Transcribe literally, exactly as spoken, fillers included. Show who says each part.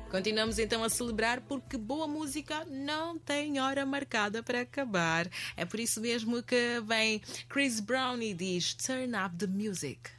Speaker 1: Continuamos então a celebrar porque boa música não tem hora marcada para acabar. É por isso mesmo que vem Chris Brown e diz Turn Up the Music.